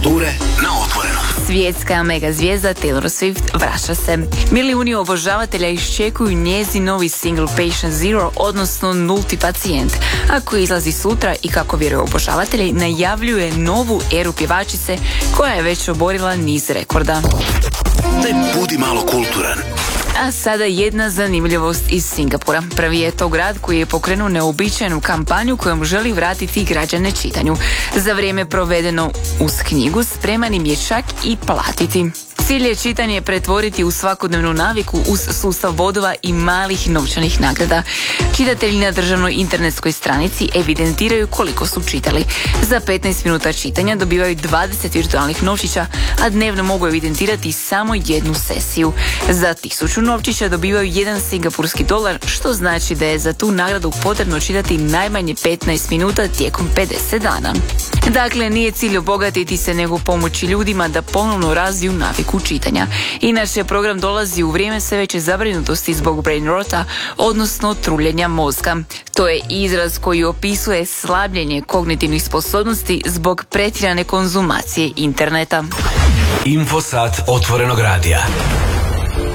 kulture na Otvorenom. Svjetska mega zvijezda Taylor Swift vraća se. Milijuni obožavatelja iščekuju njezin novi single Patient Zero, odnosno Nulti pacijent, a koji izlazi sutra i, kako vjeruju obožavatelji, najavljuje novu eru pjevačice koja je već oborila niz rekorda. Ne budi malo kulturan. A sada jedna zanimljivost iz Singapura. Prvi je to grad koji je pokrenuo neobičajnu kampanju kojom želi vratiti građane čitanju. Za vrijeme provedeno uz knjigu spreman im je čak i platiti. Cilj je čitanje pretvoriti u svakodnevnu naviku uz sustav bodova i malih novčanih nagrada. Čitatelji na državnoj internetskoj stranici evidentiraju koliko su čitali. Za 15 minuta čitanja dobivaju 20 virtualnih novčića, a dnevno mogu evidentirati samo jednu sesiju. Za 1000 novčića dobivaju $1 singapurski, što znači da je za tu nagradu potrebno čitati najmanje 15 minuta tijekom 50 dana. Dakle, nije cilj obogatiti se, nego pomoći ljudima da ponovno razviju naviku čitanja. Inače, program dolazi u vrijeme sve veće zabrinutosti zbog brain rota, odnosno truljenja mozga. To je izraz koji opisuje slabljenje kognitivnih sposobnosti zbog pretjerane konzumacije interneta. Infosat Otvorenog radija.